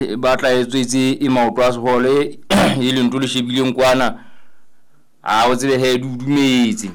ba tla etswetse e maoto a segole e leng tlo le shebileng kwana a o tsebe he dumetse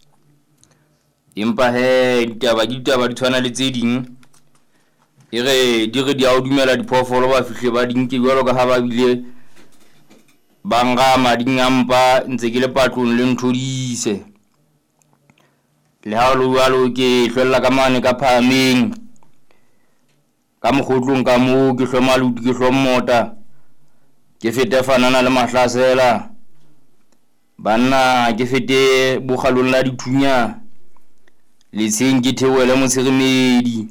empa he ditaba di tshwana le tse ding e re di a o dumela diphoofolo ba fihle ba dinke jwalo ka ha ba bile ba nga madingampa ntse ke le patlong le nthodise le ha lo jwalo ke hlwella ka mane ka phameng ka mokgotlong ka mo ke hlomaludi ke hlommota ke fete fanana le mahlasela banna ke fete bokgalong la dithunya le tseng ke theoele motshirimedi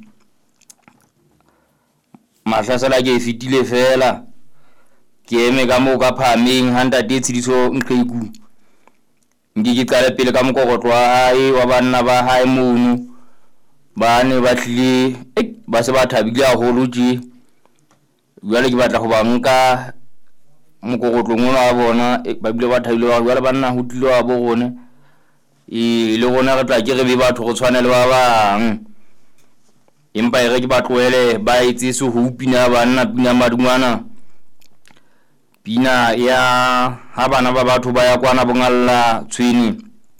mahlasela ke fitile fela ke eme ka mo ka phameng handa tetshidiso nqeku ke qale pele ka mokokotlo wa hae wa banna ba hae mono bane ba tlile ba se ba thabile haholo tje jwale ke batla go ba nka mokokotlong ona wa bona ba bile ba thabile ba jwale banna ho tlile wa bo rone le rona re tla ke re be batho go tshwana le ba bang empa e re ke ba tloele ba etse se ho pina banna pina madungwana pina ya ha bana ba batho ba ya kwana bongalla tshweni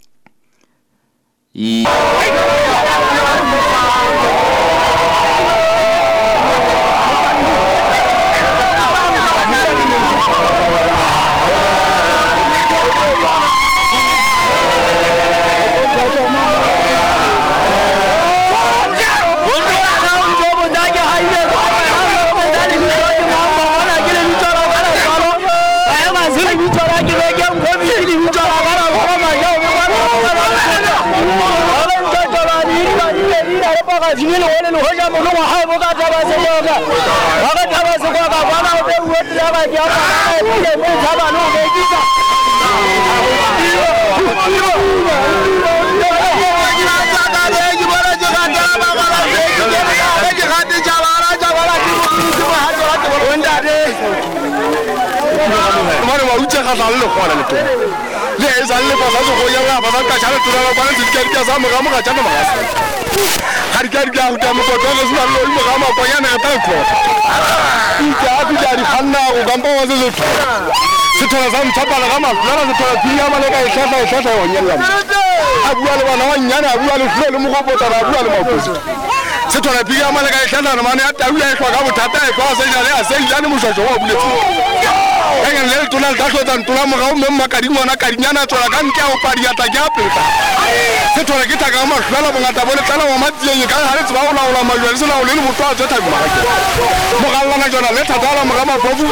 Jimmy wale hoja mono wa hawo ka taba se yoga aga taba se ko ka bana o be woti aba ja ba e mo taba no be kita mane wa utse ga tla le gona le teng le e sa le ba sa go ya ba ba ka tshara tula ba le tse ke sa mo ga mo ga tsana ba ha di ka go tama go go se lo mo ga ma go ya na ta ko ika bi ja di hanna go ga mpa wa se se thola sa mthapa la ga ma la se thola pia ma le ka e tlhatla wa nyalla a bua le bana wa nyana a bua le flo le mo go pota ba bua le maposi se thola pia ma le ka e tlhatla na mane a taula e kwa ga bothata e kwa se ja le a se ja ne moshosho wa buletse engel le tula da tlotsa ntula mo ga o memma ka dingwana ka dinyana tsola ka ntle o padi ya ta ke apeta se thola ke taka ma hlola bongata bo le tsala wa matsieng ka ha le tsba o laola majwa le se laole le motho a tsota mo ga lana jona le thatala mo ga mafofu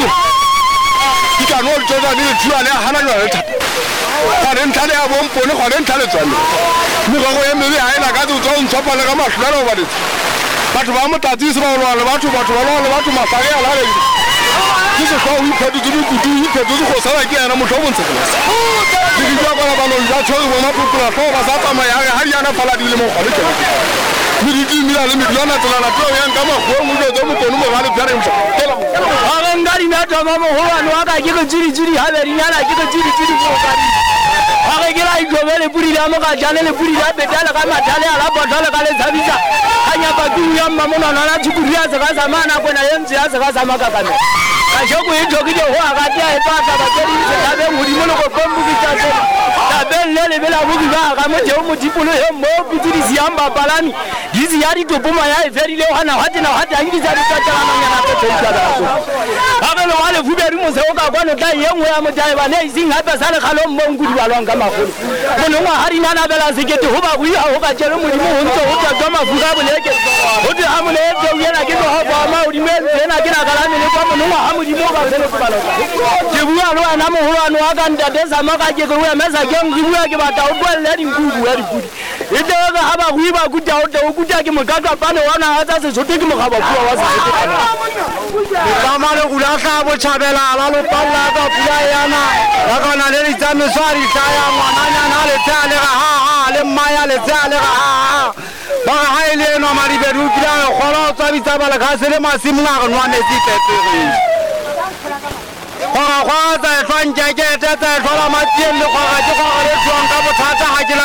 ke ka no tsota le tsua le hana jona le thata ga re ntlha le a bompone ga re ntlha le tswana mo ga go eme le haela ka tsotsa o ntsopa le ga mahlola ba le batho ba motatsi se ba o le batho ba le batho masage a la le ke se go ipheto ke dikutu ipheto go sala ke yana motho bontse ke di tla ba ba lo ya tshwere mo mapopula go ba sa tsamaya ha di yana fala di le mo gole ke mi di mila le mi dona tsala la tlo yang ka ma go mo do mo kono mo ga le tsare mo aga ngari na twa mo ho wa ka ke go jiri ha be rinyana ke go jiri go ka aga ke la ikobele puri la mo ka jane le puri la betala ka matale ala botala ka le zabisa anya ba tu ya mamona na tshukuriya se ka zamana bona yentse ya se ka zamaka kana ka jogo e jogile ho aga tia e pata ba teri se ka be modimo le go kombu ka tsa ta be le bela bo ba ga mo je mo dipulo he mo bitiri siamba balani dizi yari to boma ya e verile hana hati na hati angi za ta tala manyana to tsa da ko aga le wale fuberi mo se o ka bona ta yengwe ya mo dai ba ne isinga ba sale khalo mo ngudi ba lwanga magolo bona wa hari nana bela sekete ho ba buya ho ka jere modimo ho ntse ho tsa tsama fuga boleke ho di amule to yena ke ho ba ma o di me yena ke na kala ne ko mo ha modimo ba sele ko ba lo ke bua lo ana mo ho ano aga ndade za maka ke go ya mesa ke ngibua ke ba ta o bwa le di ngugu ya di kudi ite ga ha ba hui ba kuta o te o kuta ke mo ka pane wana ha tsa se sote ke mo ga ba bua wa sa ba ma le ula ka bo chabela la lo palla ka pula yana la ka na le tsame swari sa ya ngwana na le tsale ga ha le maya le tsale ga ha ba ha ile no mari be ru kila kholo tsa bi tsa ba la ga se le masimla ga nwa ne tsi tete go ga tsa tshwantja ke tsa tsa tlhola matsieng le go ga ke go ga le tswang ka bothata ga ke